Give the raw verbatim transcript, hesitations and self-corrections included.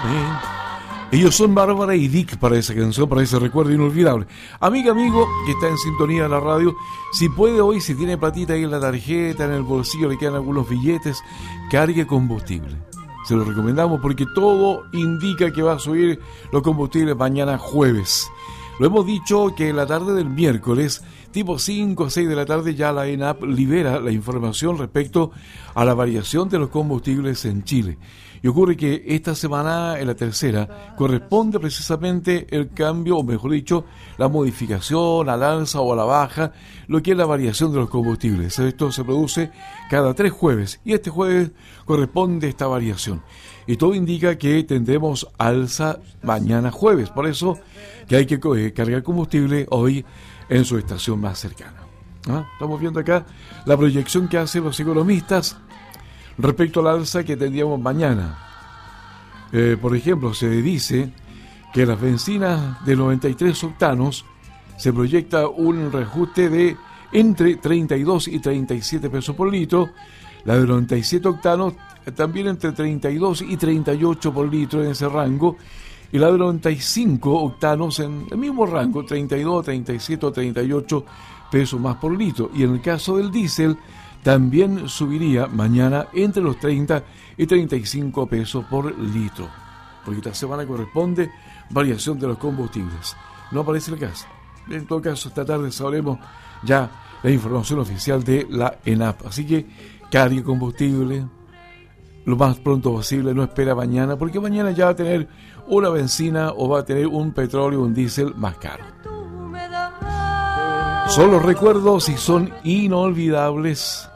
Amén. Ellos son Bárbara y Dick para esa canción, para ese recuerdo inolvidable. Amiga, amigo, que está en sintonía de la radio, si puede hoy, si tiene platita ahí en la tarjeta, en el bolsillo, le quedan algunos billetes, cargue combustible. Se lo recomendamos porque todo indica que va a subir los combustibles mañana jueves. Lo hemos dicho que la tarde del miércoles, tipo cinco o seis de la tarde, ya la ENAP libera la información respecto a la variación de los combustibles en Chile. Y ocurre que esta semana, en la tercera, corresponde precisamente el cambio, o mejor dicho, la modificación al alza o a la baja, lo que es la variación de los combustibles. Esto se produce cada tres jueves, y este jueves corresponde esta variación. Y todo indica que tendremos alza mañana jueves, por eso que hay que cargar combustible hoy en su estación más cercana. ¿Ah? Estamos viendo acá la proyección que hacen los economistas respecto al alza que tendríamos mañana. Eh, por ejemplo, se dice que las bencinas de noventa y tres octanos se proyecta un reajuste de entre treinta y dos y treinta y siete pesos por litro, la de noventa y siete octanos también entre treinta y dos y treinta y ocho por litro en ese rango, y la de noventa y cinco octanos en el mismo rango, treinta y dos, treinta y siete o treinta y ocho pesos más por litro. Y en el caso del diésel, también subiría mañana entre los treinta y treinta y cinco pesos por litro, porque esta semana corresponde variación de los combustibles. No aparece el gas. En todo caso, esta tarde sabremos ya la información oficial de la ENAP. Así que cargue combustible lo más pronto posible, no espera mañana, porque mañana ya va a tener una benzina o va a tener un petróleo, un diésel más caro. Son los recuerdos y son inolvidables